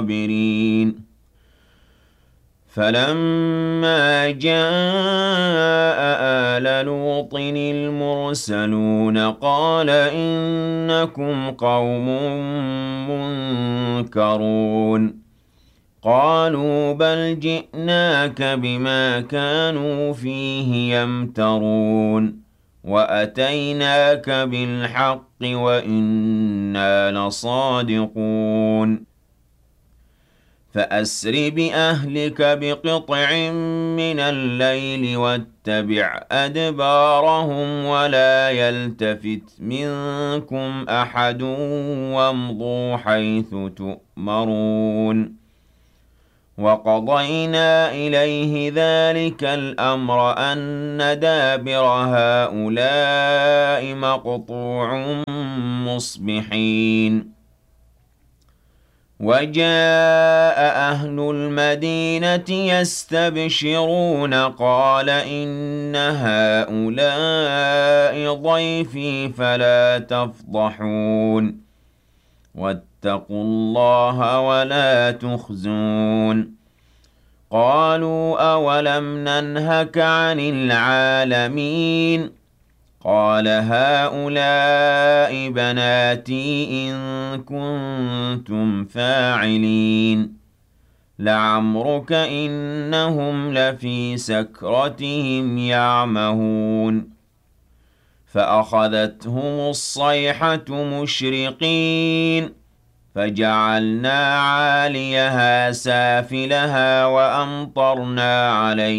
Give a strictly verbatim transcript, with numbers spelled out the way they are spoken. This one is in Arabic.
الصابرين فلما جاء آل لوط المرسلون قال إنكم قوم منكرون قالوا بل جئناك بما كانوا فيه يمترون وأتيناك بالحق وإنا لصادقون فأسر بأهلك بقطع من الليل واتبع أدبارهم ولا يلتفت منكم أحد وامضوا حيث تؤمرون وقضينا إليه ذلك الأمر أن دابر هؤلاء مقطوع مصبحين وجاء أهل المدينة يستبشرون قال إن هؤلاء ضيفي فلا تفضحون واتقوا الله ولا تخزون قالوا أولم ننهك عن العالمين قال هؤلاء بناتي إن كنتم فاعلين لعمرك إنهم لفي سكرتهم يعمهون فأخذتهم الصيحة مشرقين فجعلنا عاليها سافلها وأمطرنا عليها